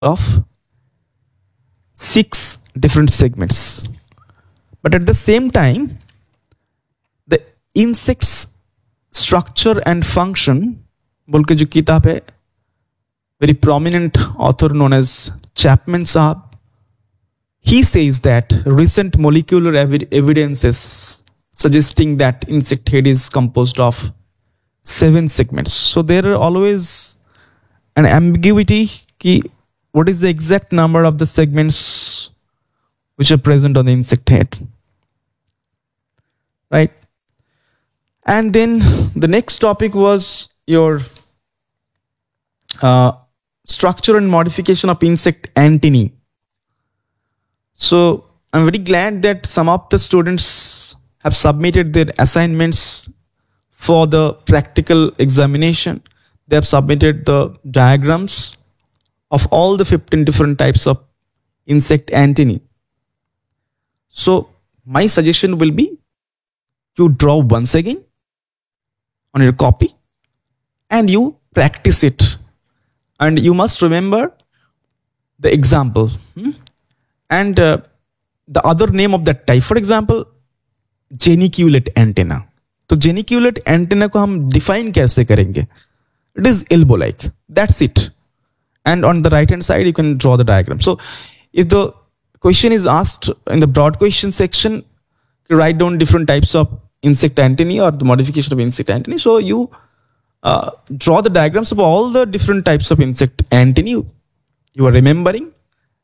of 6 different segments. But at the same time, the insect's structure and function बोल के जो किताब है, very prominent author known as Chapman Saab, he says that recent molecular evidences suggesting that insect head is composed of 7 segments. So there are always an ambiguity ki what is the exact number of the segments which are present on the insect head, right? And then the next topic was your structure and modification of insect antennae. So I'm very glad that some of the students have submitted their assignments for the practical examination. They have submitted the diagrams of all the 15 different types of insect antennae. So my suggestion will be you draw once again on your copy and you practice it. And you must remember the example and the other name of that type. For example, geniculate antenna. तो geniculate antenna को हम define कैसे करेंगे? It is elbow-like. That's it. And on the right hand side, you can draw the diagram. So if the question is asked in the broad question section, you write down different types of insect antennae or the modification of insect antennae. So you draw the diagrams of all the different types of insect antennae you are remembering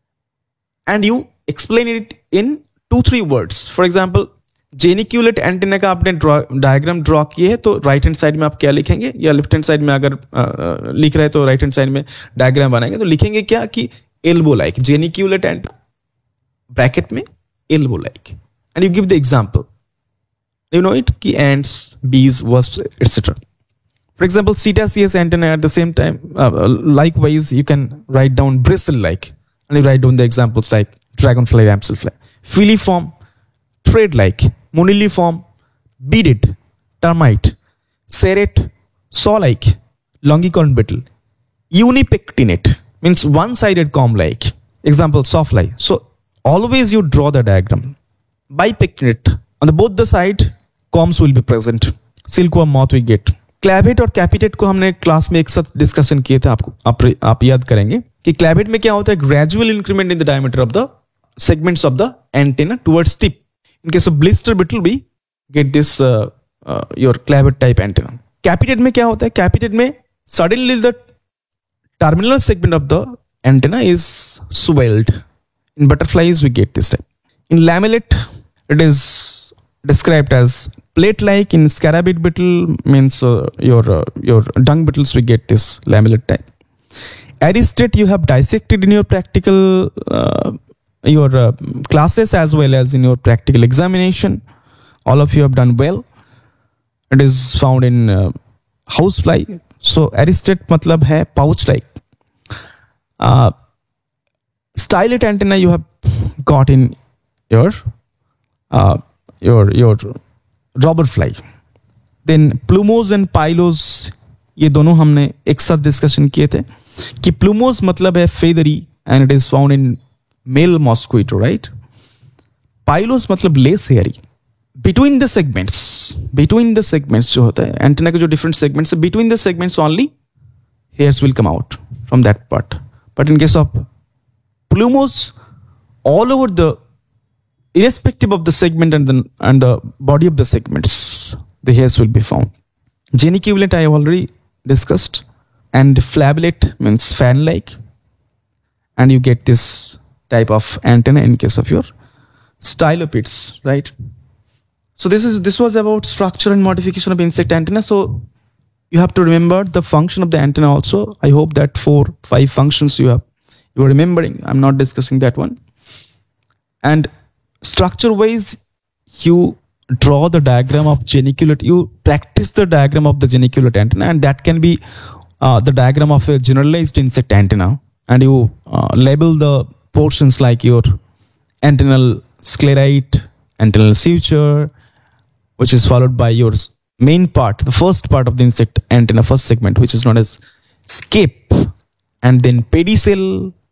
and you explain it in 2-3 words. For example, geniculate antenna का आपने diagram draw किए है तो right hand side में आप क्या लिखेंगे या left hand side में अगर लिख रहे हैं तो right hand side में diagram बनाएंगे तो लिखेंगे क्या कि elbow like geniculate antenna bracket में elbow like and you give the example. You know it कि ants, bees, wasps, etc. For example, Cetaceous antenna at the same time, likewise, you can write down bristle-like. And you write down the examples like dragonfly, damselfly. Filiform, thread-like. Moniliform, beaded, termite. Serrate, saw-like. Longicorn beetle. Unipectinate, means one-sided comb-like. Example, sawfly. So, always you draw the diagram. Bipectinate, on the both the side, combs will be present. Silkworm moth we get. Clavate और कैपिटेट को हमने class में एक साथ discussion किए थे, आप याद करेंगे कि क्लैवेट में क्या होता है, gradual increment in the diameter of the segments of the antenna towards tip. In case of blister beetle भी get this your clavate type antenna. कैपिटेट में क्या होता है, कैपिटेट में suddenly the terminal segment of the antenna is swelled. In butterflies we get this type. In लैमेलेट it is described as plate-like. In scarabid beetle means your dung beetles we get this lamellate type. Aristate you have dissected in your practical classes as well as in your practical examination. All of you have done well. It is found in housefly. So aristate matlab hai pouch-like. Stylet antenna you have got in your robber fly. Then plumose and pylos ये दोनों हमने एक साथ discussion किए थे कि plumose मतलब है feathery and it is found in male mosquito, right? pylos मतलब less hairy. Between the segments जो होता है एंटेना के जो different segments है, between the segments only hairs will come out from that part. But in case of plumose, all over the irrespective of the segment and the body of the segments, the hairs will be found. Geniculate I have already discussed, and flabellate means fan-like, and you get this type of antenna in case of your stylopids, right? So this was about structure and modification of insect antenna. So you have to remember the function of the antenna also. I hope that 4-5 functions you are remembering. I'm not discussing that one. And structure wise, you draw the diagram of geniculate. You practice the diagram of the geniculate antenna, and that can be the diagram of a generalized insect antenna. And you label the portions like your antennal sclerite, antennal suture, which is followed by your main part, the first part of the insect antenna, first segment, which is known as scape, and then pedicel,